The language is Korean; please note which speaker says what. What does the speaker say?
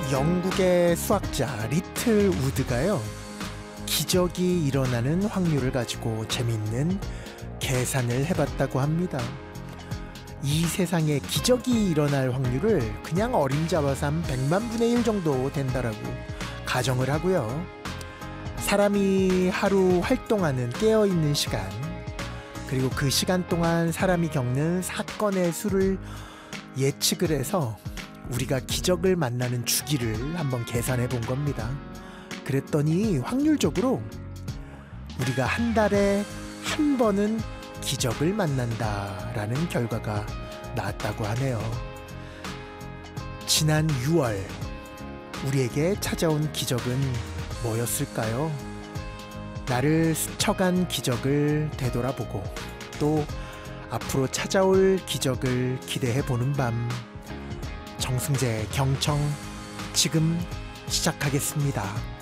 Speaker 1: 영국의 수학자 리틀 우드가요, 기적이 일어나는 확률을 가지고 재미있는 계산을 해봤다고 합니다. 이 세상에 기적이 일어날 확률을 그냥 어림잡아서 한 100만 분의 1 정도 된다라고 가정을 하고요. 사람이 하루 활동하는 깨어있는 시간, 그리고 그 시간 동안 사람이 겪는 사건의 수를 예측을 해서 우리가 기적을 만나는 주기를 한번 계산해 본 겁니다. 그랬더니 확률적으로 우리가 한 달에 한 번은 기적을 만난다라는 결과가 나왔다고 하네요. 지난 6월 우리에게 찾아온 기적은 뭐였을까요? 나를 스쳐간 기적을 되돌아보고 또 앞으로 찾아올 기적을 기대해보는 밤, 정승재 경청 지금 시작하겠습니다.